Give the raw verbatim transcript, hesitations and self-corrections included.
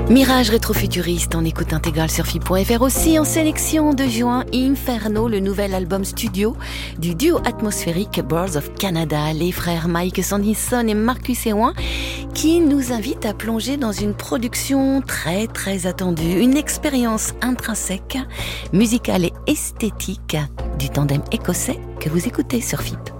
Mirage rétrofuturiste en écoute intégrale sur F I P point F R, aussi en sélection de juin, Inferno, le nouvel album studio du duo atmosphérique Birds of Canada, les frères Mike Sandison et Marcus Ewan, qui nous invitent à plonger dans une production très très attendue, une expérience intrinsèque, musicale et esthétique du tandem écossais que vous écoutez sur F I P.